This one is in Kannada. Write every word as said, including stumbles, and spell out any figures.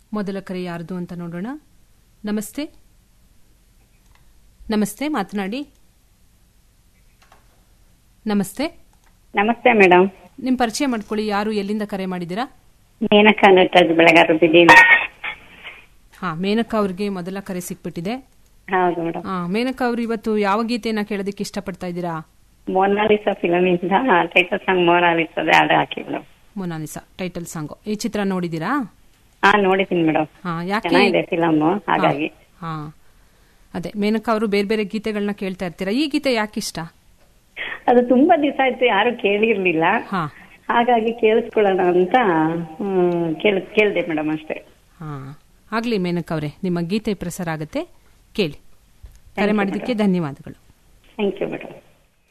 ಮೊದಲ ಕರೆ ಯಾರ್ದು ಅಂತ ನೋಡೋಣ. ನಮಸ್ತೆ ನಮಸ್ತೆ ಮಾತನಾಡಿ. ನಮಸ್ತೆ ನಮಸ್ತೆ ಮೇಡಮ್. ನಿಮ್ ಪರಿಚಯ ಮಾಡ್ಕೊಳ್ಳಿ. ಯಾರು, ಎಲ್ಲಿಂದ ಕರೆ ಮಾಡಿದ್ದೀರಾ? ಮೇನಕಾ ನಟರಾಜ್ ಬೆಳಗಾರದಿದ್ದೀನಿ. ಹಾ, ಮೇನಕಾ ಅವ್ರಿಗೆ ಮೊದಲ ಕರೆ ಸಿಕ್ಬಿಟ್ಟಿದೆ. ಹೌದು ಮೇಡಮ್. ಹಾ, ಮೇನಕಾ ಅವ್ರು ಇವತ್ತು ಯಾವ ಗೀತೆನ ಕೇಳೋದಕ್ಕೆ ಇಷ್ಟಪಡ್ತಾ ಇದ್ದೀರಾ? ಮೊನಾಲಿಸಾ ಫಿಲಮ್ ಇಂದ ಟೈಟಲ್ ಸಾಂಗ್ ಮೊನಾಲಿಸಾ ಹಾಡು ಹಾಕಿ ಮೇಡಮ್. Mona Lisa title song. ಈ ಚಿತ್ರ ನೋಡಿದೀರಾ? ಹಾ, ನೋಡಿದ್ದೀನಿ ಮೇಡಮ್. ಹಾ, ಯಾಕೆ? ಚೆನ್ನಾಗಿದೆ ಫಿಲಮ್, ಹಾಗಾಗಿ. ಹಾ, ಅದೇ ಮೇನಕಾ ಅವರು ಬೇರೆ ಬೇರೆ ಗೀತೆಗಳನ್ನ ಕೇಳ್ತಾ ಇರ್ತೀರಾ. ಈ ಗೀತೆ ಯಾಕೆ ಇಷ್ಟ? ಅದು ತುಂಬಾ ದಿವಸ ಆಯ್ತು, ಯಾರು ಕೇಳಿರ್ಲಿಲ್ಲ. ಹಾ, ಹಾಗಾಗಿ ಕೇಳಿಸ್ಕೊಳ್ಳೋಣ ಅಂತ ಕೇಳಿದೆ ಮೇಡಮ್, ಅಷ್ಟೇ. ಹಾ, ಆಗ್ಲಿ ಮೇನಕಾ ಅವರೇ, ನಿಮ್ಮ ಗೀತೆ ಪ್ರಸಾರ ಆಗುತ್ತೆ, ಕೇಳಿ. ಕರೆ ಮಾಡಿದ್ದಕ್ಕೆ ಧನ್ಯವಾದಗಳು. Thank you madam.